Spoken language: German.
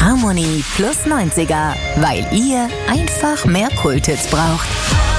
Harmonie plus 90er, weil ihr einfach mehr Kulthits braucht.